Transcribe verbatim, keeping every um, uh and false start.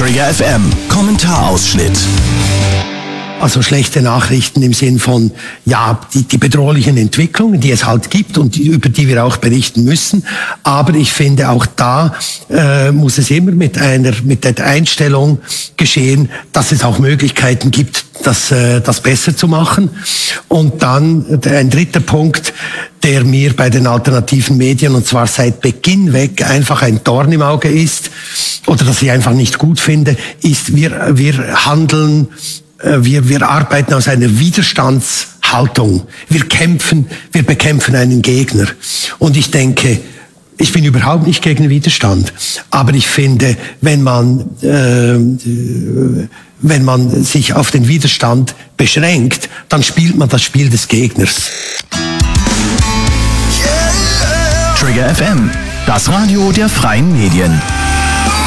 Trigger F M, Kommentarausschnitt. Also schlechte Nachrichten im Sinn von, ja, die, die bedrohlichen Entwicklungen, die es halt gibt und die, über die wir auch berichten müssen. Aber ich finde, auch da äh, muss es immer mit einer mit der Einstellung geschehen, dass es auch Möglichkeiten gibt, das, äh, das besser zu machen. Und dann ein dritter Punkt, der mir bei den alternativen Medien, und zwar seit Beginn weg, einfach ein Dorn im Auge ist, oder das ich einfach nicht gut finde, ist, wir, wir handeln Wir, wir arbeiten aus einer Widerstandshaltung. Wir kämpfen, wir bekämpfen einen Gegner. Und ich denke, ich bin überhaupt nicht gegen Widerstand. Aber ich finde, wenn man, äh, wenn man sich auf den Widerstand beschränkt, dann spielt man das Spiel des Gegners. Trigger F M, das Radio der freien Medien.